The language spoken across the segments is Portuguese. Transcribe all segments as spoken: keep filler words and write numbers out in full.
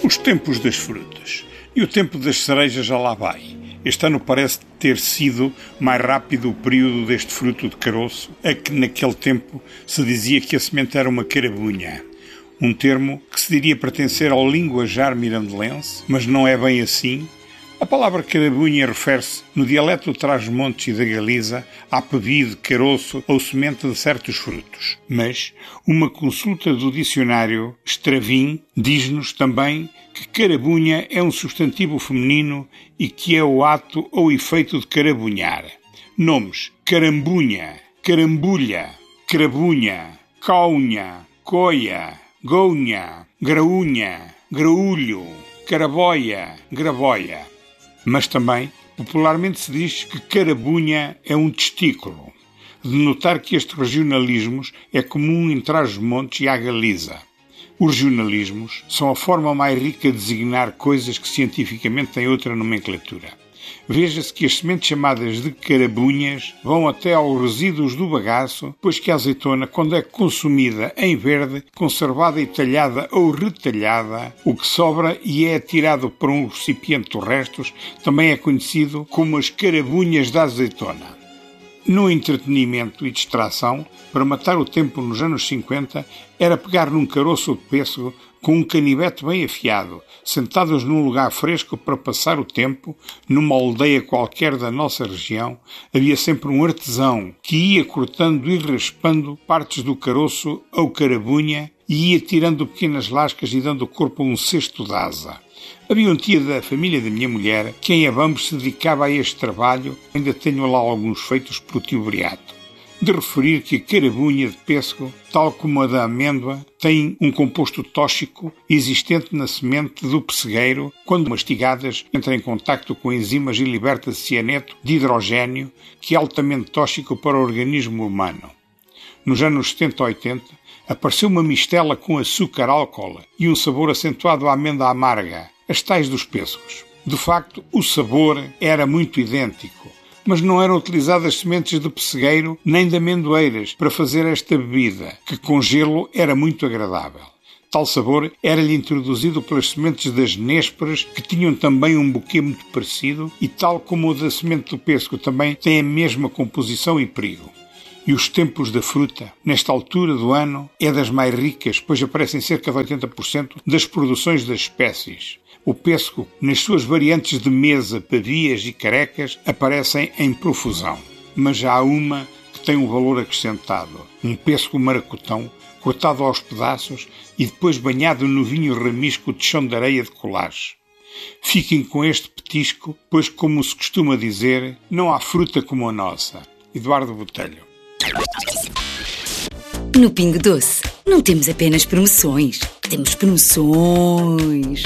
Os tempos das frutas. E o tempo das cerejas já lá vai. Este ano parece ter sido mais rápido o período deste fruto de caroço, a que naquele tempo se dizia que a semente era uma carabunha. Um termo que se diria pertencer ao linguajar mirandelense, mas não é bem assim. A palavra carabunha refere-se, no dialeto do Trás-os-Montes e da Galiza, à pevide, caroço ou semente de certos frutos. Mas uma consulta do dicionário Stravin diz-nos também que carabunha é um substantivo feminino e que é o ato ou efeito de carabunhar. Nomes: carambunha, carambulha, crabunha, caunha, coia, gounha, graunha, graulho, caraboia, gravoia. Mas também, popularmente se diz que carabunha é um testículo, de notar que estes regionalismos é comum em Trás-os-Montes e à Galiza. Os regionalismos são a forma mais rica de designar coisas que cientificamente têm outra nomenclatura. Veja-se que as sementes chamadas de carabunhas vão até aos resíduos do bagaço, pois que a azeitona, quando é consumida em verde, conservada e talhada ou retalhada, o que sobra e é atirado para um recipiente dos restos, também é conhecido como as carabunhas da azeitona. No entretenimento e distração, para matar o tempo nos anos cinquenta, era pegar num caroço de pêssego com um canivete bem afiado, sentados num lugar fresco para passar o tempo, numa aldeia qualquer da nossa região, havia sempre um artesão que ia cortando e raspando partes do caroço ou carabunha e ia tirando pequenas lascas e dando ao corpo um cesto de asa. Havia um tio da família da minha mulher que em Abamos se dedicava a este trabalho, ainda tenho lá alguns feitos pelo tio Beato. De referir que a carabunha de pêssego, tal como a da amêndoa, tem um composto tóxico existente na semente do pessegueiro, quando mastigadas entra em contacto com enzimas e liberta-se cianeto de hidrogênio, que é altamente tóxico para o organismo humano. Nos anos setenta ou oitenta, apareceu uma mistela com açúcar álcool e um sabor acentuado à amêndoa amarga, as tais dos pêssegos. De facto, o sabor era muito idêntico, mas não eram utilizadas sementes de pessegueiro nem de amendoeiras para fazer esta bebida, que com gelo era muito agradável. Tal sabor era-lhe introduzido pelas sementes das nésperas, que tinham também um buquê muito parecido, e tal como o da semente do pêssego também tem a mesma composição e perigo. E os tempos da fruta, nesta altura do ano, é das mais ricas, pois aparecem cerca de oitenta por cento das produções das espécies. O pêssego, nas suas variantes de mesa, padias e carecas, aparecem em profusão. Mas já há uma que tem um valor acrescentado. Um pêssego maracutão, cortado aos pedaços e depois banhado no vinho ramisco de chão de areia de Colares. Fiquem com este petisco, pois, como se costuma dizer, não há fruta como a nossa. Eduardo Botelho. No Pingo Doce, não temos apenas promoções, temos promoções.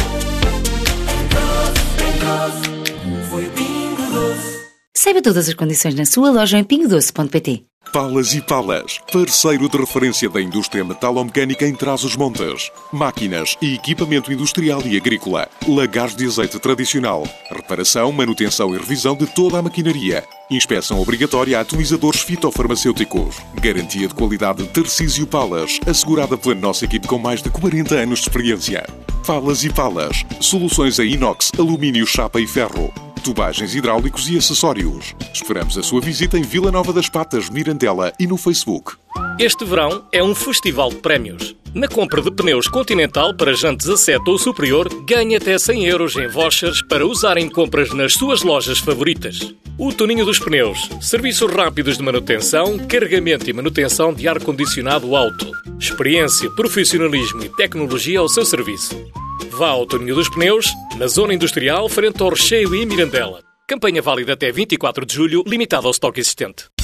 Saiba todas as condições na sua loja em pingo doce ponto pt. Palas e Palas, parceiro de referência da indústria metalomecânica em Trás-os-Montes. Máquinas e equipamento industrial e agrícola. Lagares de azeite tradicional. Reparação, manutenção e revisão de toda a maquinaria. Inspeção obrigatória a atomizadores fitofarmacêuticos. Garantia de qualidade de Tarcísio Palas, assegurada pela nossa equipe com mais de quarenta anos de experiência. Palas e Palas, soluções em inox, alumínio, chapa e ferro. Tubagens hidráulicos e acessórios. Esperamos a sua visita em Vila Nova das Patas, Mirandela e no Facebook. Este verão é um festival de prémios. Na compra de pneus Continental para jantes a sete ou superior, ganhe até cem euros em vouchers para usar em compras nas suas lojas favoritas. O Toninho dos Pneus. Serviços rápidos de manutenção, carregamento e manutenção de ar-condicionado auto. Experiência, profissionalismo e tecnologia ao seu serviço. Vá ao Toninho dos Pneus, na Zona Industrial, frente ao Recheio e Mirandela. Campanha válida até vinte e quatro de julho, limitada ao estoque existente.